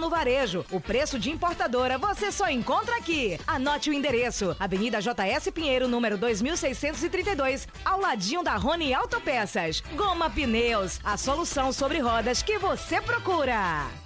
no varejo. O preço de importadora você só encontra aqui. Anote o endereço: Avenida JS Pinheiro, número 2632, ao ladinho da Rony Autopeças. Goma Pneus, a solução sobre rodas que você procura.